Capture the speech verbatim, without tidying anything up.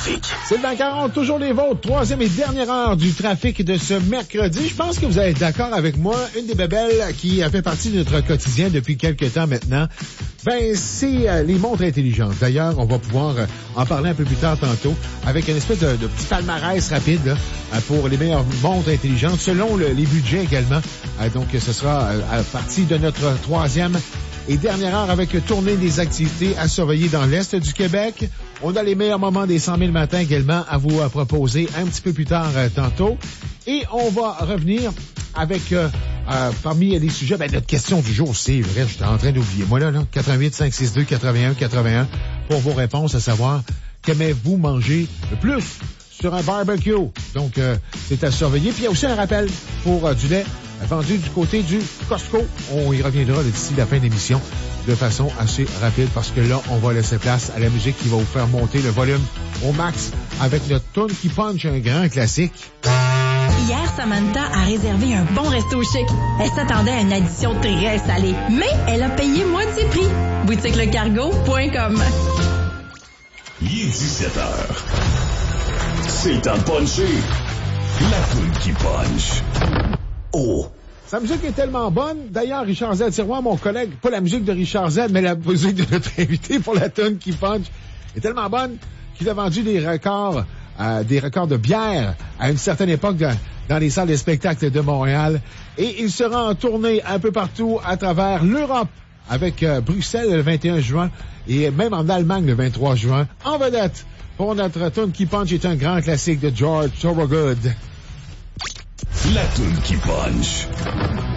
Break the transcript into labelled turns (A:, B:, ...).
A: trafic.
B: Sylvain quarante, toujours les vôtres. Troisième et dernière heure du trafic de ce mercredi. Je pense que vous êtes d'accord avec moi. Une des bébelles qui a fait partie de notre quotidien depuis quelques temps maintenant, ben c'est euh, les montres intelligentes. D'ailleurs, on va pouvoir euh, en parler un peu plus tard tantôt avec une espèce de, de petit palmarès rapide là, euh, pour les meilleures montres intelligentes selon le, les budgets également. Euh, donc, ce sera euh, à partir de notre troisième et dernière heure avec tournée des activités à surveiller dans l'Est du Québec. On a les meilleurs moments des cent mille matins également à vous euh, proposer un petit peu plus tard euh, tantôt. Et on va revenir avec, euh, euh, parmi les sujets, ben, notre question du jour, c'est vrai, j'étais en train d'oublier. Moi, là, là, quatre un huit cinq six deux quatre un quatre un pour vos réponses, à savoir, qu'aimez-vous manger le plus sur un barbecue? Donc, euh, c'est à surveiller. Puis, il y a aussi un rappel pour euh, du lait vendu du côté du Costco. On y reviendra d'ici la fin de l'émission de façon assez rapide parce que là, on va laisser place à la musique qui va vous faire monter le volume au max avec notre tune qui punch, un grand classique.
C: Hier, Samantha a réservé un bon resto chic. Elle s'attendait à une addition très salée, mais elle a payé moitié prix. boutique le cargo point com.
A: Il est dix-sept heures. C'est le temps de puncher. La toune qui punch. Oh!
B: Sa musique est tellement bonne. D'ailleurs, Richard Z. Sirois, mon collègue, pas la musique de Richard Z, mais la musique de notre invité pour la tune qui punch, est tellement bonne qu'il a vendu des records, euh, des records de bière à une certaine époque de, dans les salles de spectacle de Montréal. Et il sera en tournée un peu partout à travers l'Europe avec euh, Bruxelles le vingt et un juin et même en Allemagne le vingt-trois juin. En vedette pour notre tune qui punch est un grand classique de George Thorogood.
A: La toune qui punch.